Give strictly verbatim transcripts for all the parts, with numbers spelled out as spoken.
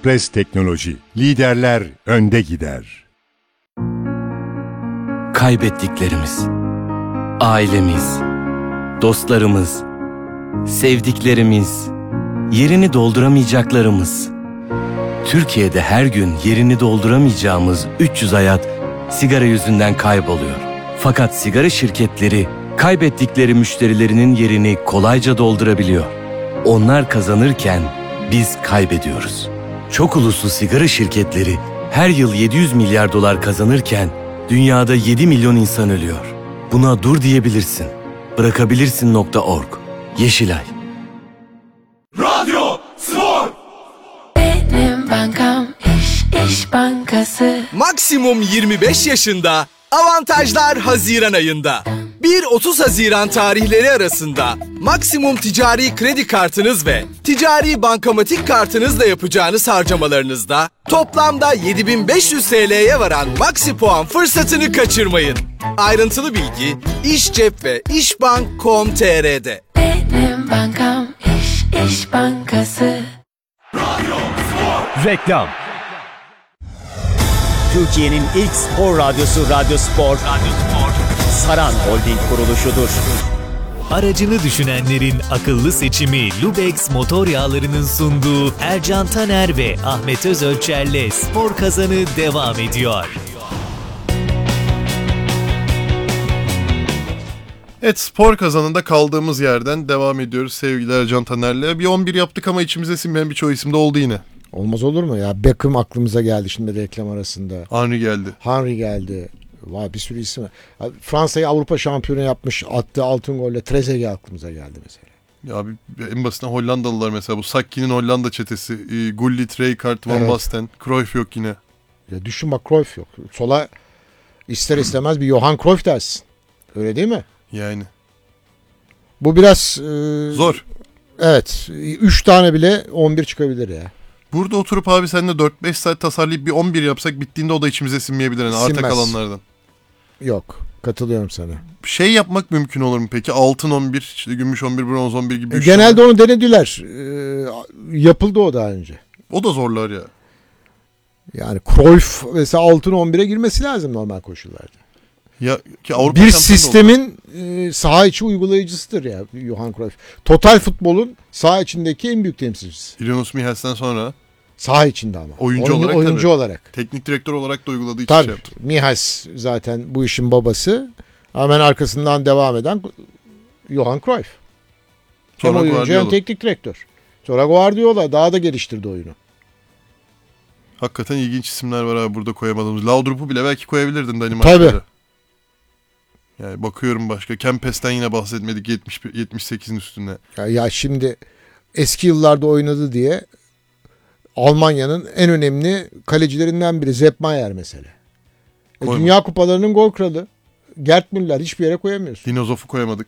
Express Teknoloji. Liderler önde gider. Kaybettiklerimiz, ailemiz, dostlarımız, sevdiklerimiz, yerini dolduramayacaklarımız. Türkiye'de her gün yerini dolduramayacağımız üç yüz hayat sigara yüzünden kayboluyor. Fakat sigara şirketleri kaybettikleri müşterilerinin yerini kolayca doldurabiliyor. Onlar kazanırken biz kaybediyoruz. Çok uluslu sigara şirketleri her yıl yedi yüz milyar dolar kazanırken dünyada yedi milyon insan ölüyor. Buna dur diyebilirsin. Bırakabilirsin nokta org. Yeşilay. Radyo Spor. Benim bankam İş İş Bankası. Maksimum yirmi beş yaşında, avantajlar Haziran ayında. bir otuz Haziran tarihleri arasında maksimum ticari kredi kartınız ve ticari bankamatik kartınızla yapacağınız harcamalarınızda toplamda yedi bin beş yüz TL'ye varan Maxi Puan fırsatını kaçırmayın. Ayrıntılı bilgi İşcep ve işbank nokta com nokta tr'de. Benim bankam İş İş Bankası. Radyo Spor. Reklam. Türkiye'nin ilk spor radyosu Radyo Spor. Radyo Spor. Saran Holding kuruluşudur. Aracını düşünenlerin akıllı seçimi Lubex motor yağlarının sunduğu Ercan Taner ve Ahmet Özölçer'le Spor Kazanı devam ediyor. Evet, Spor Kazanı'nda kaldığımız yerden devam ediyoruz sevgili Ercan Taner'le. Bir on bir yaptık ama içimize sinmeyen birçok isim de oldu yine. Olmaz olur mu ya? Beckham aklımıza geldi şimdi reklam arasında. Henry geldi. Henry geldi. Vay, bir sürü isim var. Fransa'yı Avrupa şampiyonu yapmış, attığı altın golle Trezeguet aklımıza geldi mesela. Ya abi, en basitinden Hollandalılar mesela, bu Sakki'nin Hollanda çetesi, e, Gullit, Rijkaard, Van Evet. Basten, Cruyff yok yine. Ya düşün bak, Cruyff yok. Sola ister istemez bir Johan Cruyff dersin. Öyle değil mi? Yani. Bu biraz e, zor. Evet. Üç tane bile on bir çıkabilir ya. Burada oturup abi seninle dört beş saat tasarlayıp bir on bir yapsak bittiğinde o da içimize sinmeyebilir. Yani arta Sinmez. kalanlardan. Yok. Katılıyorum sana. Şey yapmak mümkün olur mu peki? Altın on bir, işte gümüş on bir, bronz on bir gibi. E, üç genelde tane. onu denediler. E, yapıldı o daha önce. O da zorlar ya. Yani Cruyff mesela altın on bire girmesi lazım normal koşullarda. Ya ki Avrupa bir şampiyonu sistemin e, saha içi uygulayıcısıdır ya Johan Cruyff. Total futbolun saha içindeki en büyük temsilcisi. Linus Michels'ten sonra. Saha içinde ama. Oyuncu Oyun, olarak oyuncu tabii. olarak. Teknik direktör olarak da uyguladığı için tabii, şey yaptı. Michels zaten bu işin babası. Hemen arkasından devam eden Johan Cruyff. Hem Sonra oyuncu Guardiola. hem teknik direktör. Sonra Guardiola daha da geliştirdi oyunu. Hakikaten ilginç isimler var abi burada koyamadığımız. Laudrup'u bile belki koyabilirdin Danimarka'da. Tabii. Yani bakıyorum başka. Kempes'ten yine bahsetmedik yetmiş yetmiş sekizin üstünde. Ya, ya şimdi eski yıllarda oynadı diye Almanya'nın en önemli kalecilerinden biri Sepp Maier mesela. E, Dünya kupalarının gol kralı. Gerd Müller hiçbir yere koyamıyorsun. Dinozof'u koyamadık.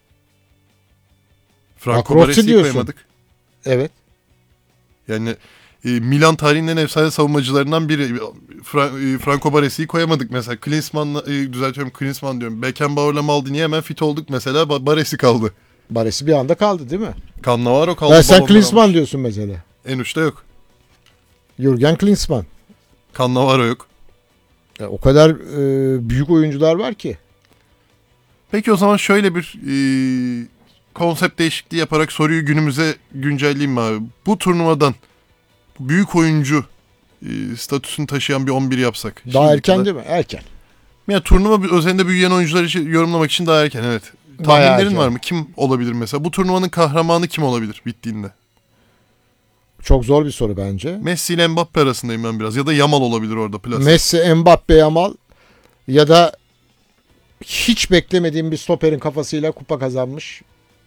Franco Rossi Baresi'yi diyorsun. koyamadık. Evet. Yani e, Milan tarihinin en efsane savunmacılarından biri. Fra- e, Franco Baresi'yi koyamadık mesela. Klinsmann'la, e, düzeltiyorum Klinsmann diyorum. Beckenbauer'la Maldini'ye hemen fit olduk mesela. Ba- Baresi kaldı. Baresi bir anda kaldı değil mi? Cannavaro kaldı. Ya sen balonlar Klinsmann almış. diyorsun mesela. En uçta yok. Jürgen Klinsmann. Cannavaro yok. Ya, o kadar e, büyük oyuncular var ki. Peki o zaman şöyle bir e, konsept değişikliği yaparak soruyu günümüze güncelleyeyim mi abi? Bu turnuvadan büyük oyuncu e, statüsünü taşıyan bir on bir yapsak. Daha Şimdiye erken kadar. değil mi? Erken. Ya turnuva özelinde büyüyen oyuncular için yorumlamak için daha erken, evet. Bayağı Tahminlerin erken. var mı? Kim olabilir mesela? Bu turnuvanın kahramanı kim olabilir bittiğinde? Çok zor bir soru bence. Messi ile Mbappe arasındayım ben biraz. Ya da Yamal olabilir orada plase. Messi, Mbappe, Yamal ya da hiç beklemediğim bir stoperin kafasıyla kupa kazanmış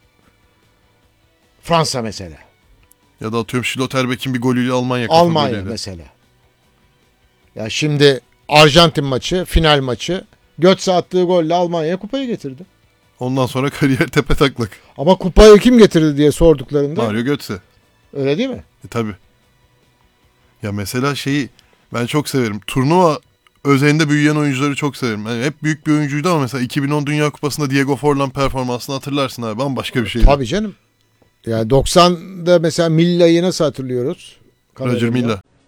Fransa mesela. Ya da atıyorum Schlotterbeck'in bir golüyle Almanya kafa Almanya golüyle. mesela. Ya şimdi Arjantin maçı, final maçı Götze attığı golle Almanya'ya kupayı getirdi. Ondan sonra kariyer tepe taklak. Ama kupayı kim getirdi diye sorduklarında. Mario Götze. Öyle değil mi? E tabi. Ya mesela şeyi ben çok severim. Turnuva özelinde büyüyen oyuncuları çok severim. Yani hep büyük bir oyuncuydu ama mesela iki bin on Dünya Kupası'nda Diego Forlan performansını hatırlarsın abi. Bambaşka bir şeydi. Tabii canım. Yani doksanda mesela Milla'yı nasıl hatırlıyoruz? Roger Milla.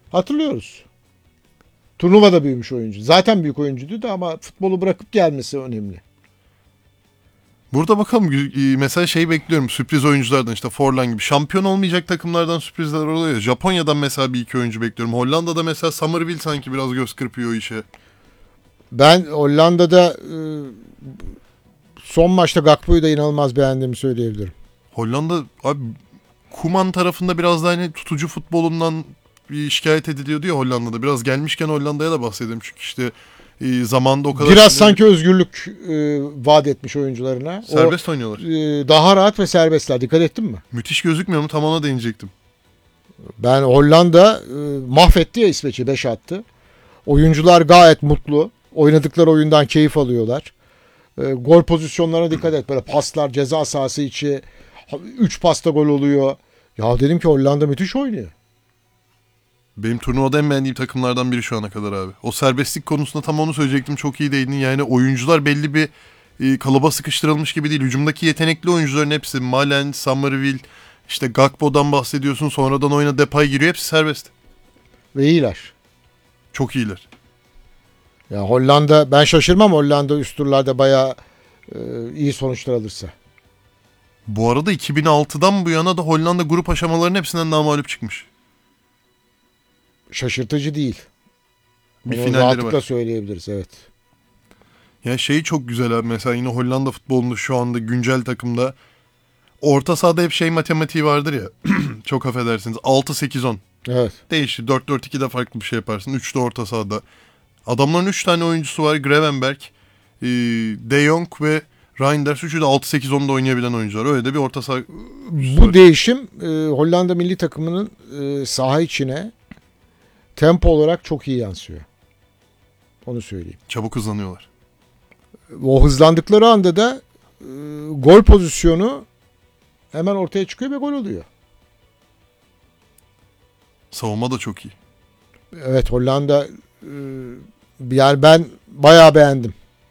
Hatırlıyoruz. Turnuvada büyümüş oyuncu. Zaten büyük oyuncuydu da ama futbolu bırakıp gelmesi önemli. Burada bakalım mesela şey bekliyorum sürpriz oyunculardan işte Forlan gibi şampiyon olmayacak takımlardan sürprizler oluyor. Japonya'dan mesela bir iki oyuncu bekliyorum. Hollanda'da mesela Summerville sanki biraz göz kırpıyor o işe. Ben Hollanda'da e, son maçta Gakpo'yu da inanılmaz beğendiğimi söyleyebilirim. Hollanda abi Koeman tarafında biraz daha hani tutucu futbolundan bir şikayet ediliyordu ya Hollanda'da. Biraz gelmişken Hollanda'ya da bahsedelim çünkü işte e, zamanda o kadar... Biraz sanki özgürlük e, vaat etmiş oyuncularına. Serbest o, oynuyorlar. E, daha rahat ve serbestler. Dikkat ettin mi? Müthiş gözükmüyor mu? Tam ona değinecektim. Ben Hollanda e, mahvetti ya İsveç'i, beş attı. Oyuncular gayet mutlu. Oynadıkları oyundan keyif alıyorlar. E, gol pozisyonlarına dikkat et. Böyle paslar, ceza sahası içi. üç pasta gol oluyor. Ya dedim ki Hollanda müthiş oynuyor. Benim turnuvada en beğendiğim takımlardan biri şu ana kadar abi. O serbestlik konusunda tam onu söyleyecektim. Çok iyi değindin. Yani oyuncular belli bir e, kalıba sıkıştırılmış gibi değil. Hücumdaki yetenekli oyuncuların hepsi. Malen, Summerville, işte Gakpo'dan bahsediyorsun. Sonradan oyuna Depay giriyor. Hepsi serbest. Ve iyiler. Çok iyiler. Ya Hollanda, ben şaşırmam Hollanda üst turlarda bayağı e, iyi sonuçlar alırsa. Bu arada iki bin altıdan bu yana da Hollanda grup aşamalarının hepsinden namağlup çıkmış. Şaşırtıcı değil. Bir Onu finalleri rahatlıkla var. söyleyebiliriz, evet. Ya şey çok güzel abi mesela yine Hollanda futbolunda şu anda güncel takımda orta sahada hep şey matematiği vardır ya. Çok affedersiniz. altı sekiz on. Evet. Değişir. dört dört ikide farklı bir şey yaparsın. üçte orta sahada. Adamların üç tane oyuncusu var. Gravenberg, De Jong ve Reinders. Üçü de altı sekiz onda oynayabilen oyuncular. Öyle de bir orta saha. Bu değişim e, Hollanda milli takımının e, saha içine tempo olarak çok iyi yansıyor. Onu söyleyeyim. Çabuk hızlanıyorlar. O hızlandıkları anda da e, gol pozisyonu hemen ortaya çıkıyor ve gol oluyor. Savunma da çok iyi. Evet, Hollanda e, yani ben bayağı beğendim.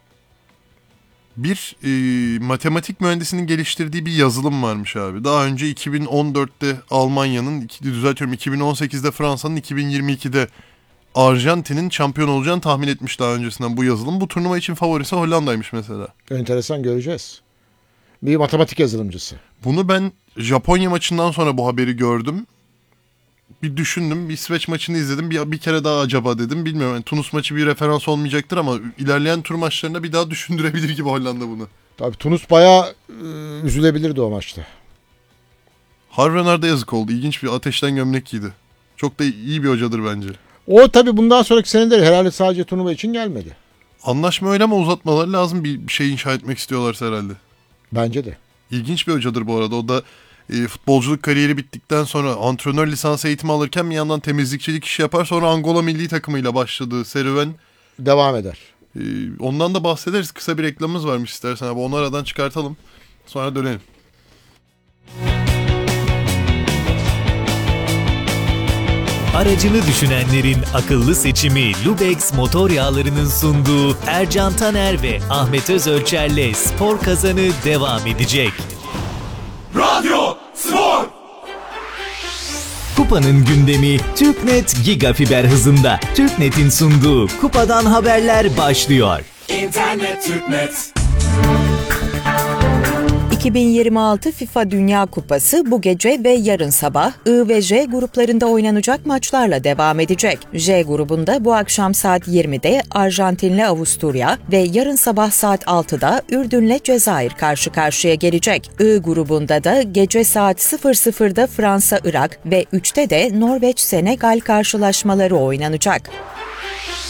Bir e, matematik mühendisinin geliştirdiği bir yazılım varmış abi. Daha önce iki bin on dörtte Almanya'nın, düzeltiyorum iki bin on sekizde Fransa'nın, iki bin yirmi ikide Arjantin'in şampiyon olacağını tahmin etmiş daha öncesinden bu yazılım. Bu turnuva için favorisi Hollanda'ymış mesela. Enteresan, göreceğiz. Bir matematik yazılımcısı. Bunu ben Japonya maçından sonra bu haberi gördüm. Bir düşündüm. Bir İsveç maçını izledim. Bir, bir kere daha acaba dedim. Bilmiyorum. Yani Tunus maçı bir referans olmayacaktır ama ilerleyen tur maçlarında bir daha düşündürebilir gibi Hollanda bunu. Tabii Tunus bayağı e, üzülebilirdi o maçta. Harvrenard'a yazık oldu. İlginç bir ateşten gömlek giydi. Çok da iyi bir hocadır bence. O tabii bundan sonraki seneler herhalde sadece turnuva için gelmedi. Anlaşma öyle ama uzatmaları lazım. Bir, bir şey inşa etmek istiyorlarsa herhalde. Bence de. İlginç bir hocadır bu arada. O da e, futbolculuk kariyeri bittikten sonra antrenör lisans eğitimi alırken bir yandan temizlikçilik işi yapar. Sonra Angola milli takımıyla başladığı serüven devam eder. E, ondan da bahsederiz. Kısa bir reklamımız varmış istersen abi. Onu aradan çıkartalım. Sonra dönelim. Aracını düşünenlerin akıllı seçimi Lubex motor yağlarının sunduğu Ercan Taner ve Ahmet Özölçer'le Spor Kazanı devam edecek. Radyo Spor. Kupanın gündemi TürkNet Gigafiber hızında. TürkNet'in sunduğu Kupadan Haberler başlıyor. İnternet TürkNet. iki bin yirmi altı FIFA Dünya Kupası bu gece ve yarın sabah I ve J gruplarında oynanacak maçlarla devam edecek. J grubunda bu akşam saat yirmide Arjantin'le Avusturya ve yarın sabah saat altıda Ürdün'le Cezayir karşı karşıya gelecek. I grubunda da gece saat sıfır sıfırda Fransa-Irak ve üçte de Norveç-Senegal karşılaşmaları oynanacak.